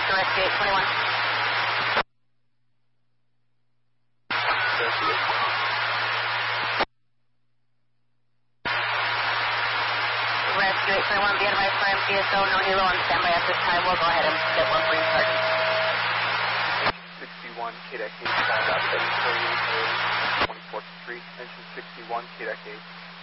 to Rescue 821. Rescue 821, be advised for MPSO, no helo on standby at this time. We'll go ahead and get one for you, Sergeant. 61, KDEC 8, called out 748A, 24th Street, engine 61, KDEC 8.